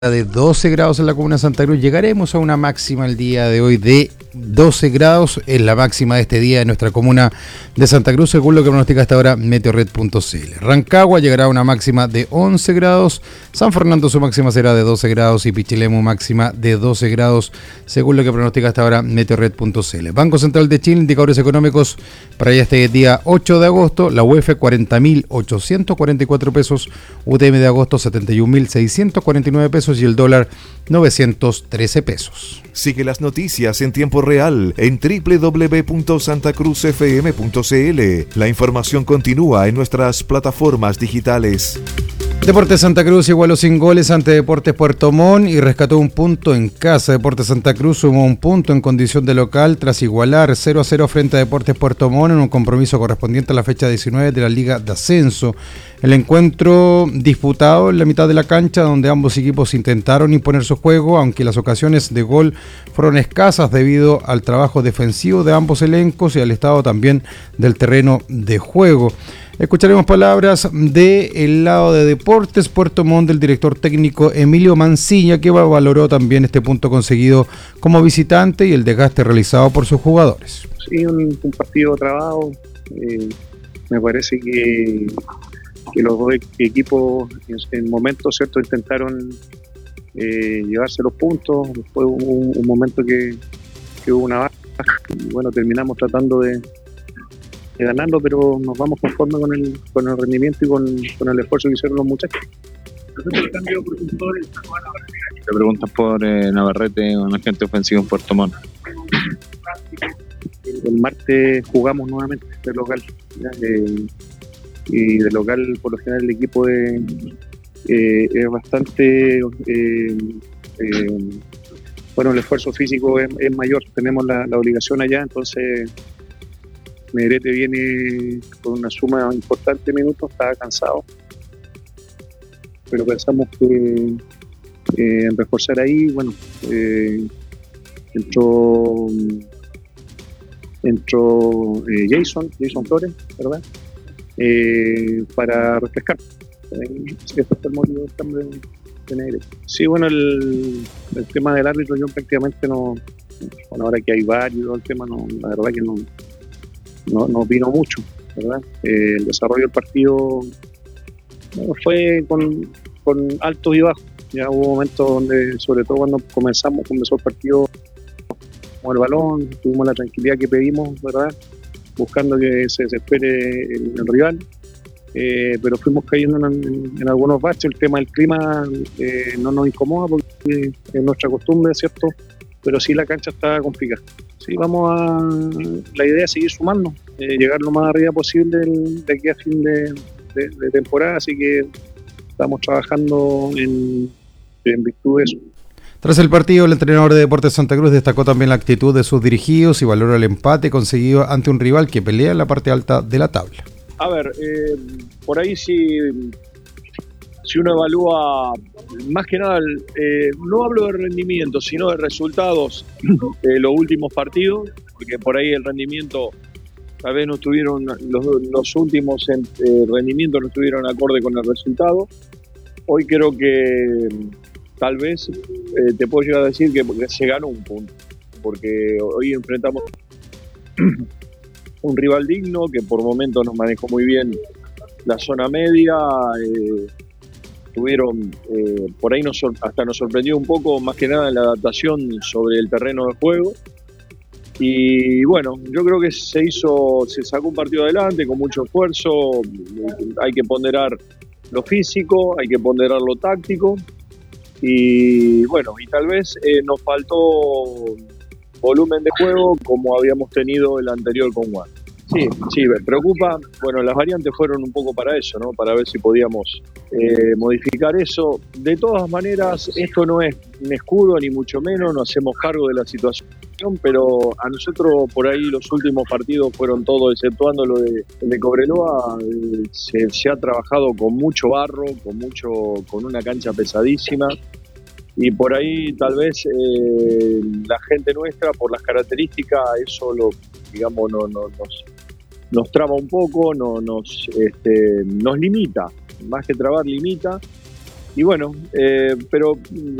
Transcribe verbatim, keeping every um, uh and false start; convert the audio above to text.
de doce grados en la comuna de Santa Cruz. Llegaremos a una máxima el día de hoy de doce grados. Es la máxima de este día en nuestra comuna de Santa Cruz, según lo que pronostica hasta ahora Meteorred punto c l. Rancagua llegará a una máxima de once grados. San Fernando su máxima será de doce grados y Pichilemu máxima de doce grados, según lo que pronostica hasta ahora Meteorred punto c l. Banco Central de Chile, indicadores económicos para este día ocho de agosto. La U E F cuarenta mil ochocientos cuarenta y cuatro pesos, U T M de agosto setenta y un mil seiscientos cuarenta y nueve pesos y el dólar novecientos trece pesos. Sigue las noticias en tiempo real en doble u doble u doble u punto santa cruz f m punto c l. La información continúa en nuestras plataformas digitales. Deportes Santa Cruz igualó sin goles ante Deportes Puerto Montt y rescató un punto en casa. Deportes Santa Cruz sumó un punto en condición de local tras igualar cero a cero frente a Deportes Puerto Montt en un compromiso correspondiente a la fecha diecinueve de la Liga de Ascenso. El encuentro disputado en la mitad de la cancha, donde ambos equipos intentaron imponer su juego, aunque las ocasiones de gol fueron escasas debido al trabajo defensivo de ambos elencos y al estado también del terreno de juego. Escucharemos palabras del lado de Deportes Puerto Montt del director técnico Emilio Mancilla, que valoró también este punto conseguido como visitante y el desgaste realizado por sus jugadores. Sí, un, un partido trabado. Eh, me parece que, que los dos equipos en, en momentos cierto intentaron eh, llevarse los puntos. Después hubo un, un momento que, que hubo una baja y bueno, terminamos tratando de ganando, pero nos vamos conforme con el con el rendimiento y con, con el esfuerzo que hicieron los muchachos. Te preguntas por eh, Navarrete, un agente ofensivo en Puerto Montt. El martes jugamos nuevamente de local, ¿ya? Eh, y de local por lo general el equipo es, eh, es bastante eh, eh, bueno, el esfuerzo físico es, es mayor, tenemos la, la obligación allá, entonces Negrete viene con una suma importante de minutos, estaba cansado, pero pensamos que eh, en reforzar ahí, bueno, eh, entró entró eh, Jason, Jason Flores, ¿verdad? Eh, para refrescar. Eh, ese fue el motivo del cambio de, de Negrete. Sí, bueno, el, el tema del árbitro yo prácticamente no, bueno, ahora que hay varios, el tema no, la verdad que no No, no opino mucho, ¿verdad? Eh, el desarrollo del partido bueno, fue con, con altos y bajos. Ya hubo momentos donde, sobre todo cuando comenzamos, comenzó el partido con el balón, tuvimos la tranquilidad que pedimos, ¿verdad? Buscando que se desespere el, el rival, eh, pero fuimos cayendo en, en, en algunos baches. El tema del clima eh, no nos incomoda porque es nuestra costumbre, ¿cierto? Pero sí la cancha está complicada. Sí, vamos a... La idea es seguir sumando, eh, llegar lo más arriba posible el, de aquí a fin de, de, de temporada, así que estamos trabajando en, en virtud de eso. Tras el partido, el entrenador de Deportes Santa Cruz destacó también la actitud de sus dirigidos y valoró el empate conseguido ante un rival que pelea en la parte alta de la tabla. A ver, eh, por ahí sí... Si uno evalúa, más que nada, eh, no hablo de rendimiento, sino de resultados de los últimos partidos, porque por ahí el rendimiento, tal vez no estuvieron, los, los últimos eh, rendimientos no estuvieron acorde con el resultado. Hoy creo que tal vez eh, te puedo llegar a decir que se ganó un punto, porque hoy enfrentamos un rival digno que por momentos nos manejó muy bien la zona media. Eh, Tuvieron, eh, por ahí nos, hasta nos sorprendió un poco, más que nada en la adaptación sobre el terreno de juego. Y bueno, yo creo que se hizo, se sacó un partido adelante con mucho esfuerzo. Hay que ponderar lo físico, hay que ponderar lo táctico. Y bueno, y tal vez eh, nos faltó volumen de juego como habíamos tenido el anterior con Juan. Sí, sí, me preocupa. Bueno, las variantes fueron un poco para eso, ¿no? Para ver si podíamos eh, modificar eso. De todas maneras, esto no es un escudo, ni mucho menos, nos hacemos cargo de la situación, pero a nosotros por ahí los últimos partidos fueron todos, exceptuando lo de, de Cobreloa, eh, se, se ha trabajado con mucho barro, con mucho, con una cancha pesadísima. Y por ahí tal vez eh, la gente nuestra, por las características, eso lo, digamos, no, no, nos, nos traba un poco, no, nos, este, nos limita, más que trabar, limita. y bueno, eh, pero